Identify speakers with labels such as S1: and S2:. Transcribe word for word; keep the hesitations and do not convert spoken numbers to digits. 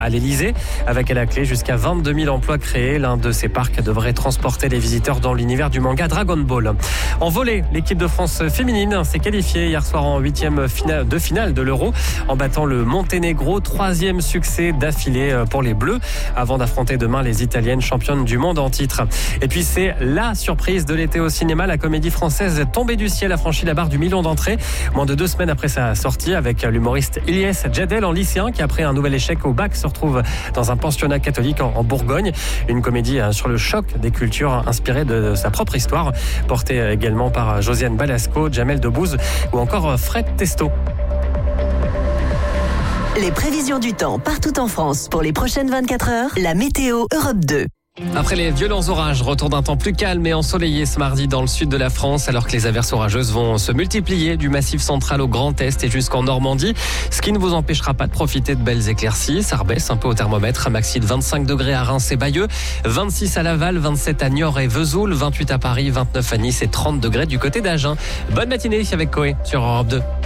S1: à l'Elysée, avec à la clé jusqu'à vingt-deux mille emplois créés. L'un de ces parcs devrait transporter les visiteurs dans l'univers du manga Dragon Ball. En volley, l'équipe de France féminine s'est qualifiée hier soir en huitième de finale de l'Euro en battant le Monténégro. Troisième succès d'affilée pour les Bleus avant d'affronter demain les Italiennes championnes du monde en titre. Et puis c'est la surprise de l'été au cinéma. La comédie française Tombée du ciel a franchi la barre du million d'entrées moins de deux semaines après sa sortie, avec l'humoriste Ilyes Djadel en lycéen qui, après un nouvel échec au bac, se retrouve dans un pensionnat catholique en Bourgogne. Une comédie sur le choc des cultures inspirée de sa propre histoire, portée également par Josiane Balasco, Jamel Debbouze ou encore Fred Testo.
S2: Les prévisions du temps partout en France pour les prochaines vingt-quatre heures, la météo Europe deux.
S1: Après les violents orages, retour d'un temps plus calme et ensoleillé ce mardi dans le sud de la France, alors que les averses orageuses vont se multiplier du Massif central au Grand Est et jusqu'en Normandie, ce qui ne vous empêchera pas de profiter de belles éclaircies. Ça rebaisse un peu au thermomètre, un maxi de vingt-cinq degrés à Reims et Bayeux, vingt-six à Laval, vingt-sept à Niort et Vesoul, vingt-huit à Paris, vingt-neuf à Nice et trente degrés du côté d'Agen. Bonne matinée avec Coé sur Europe deux.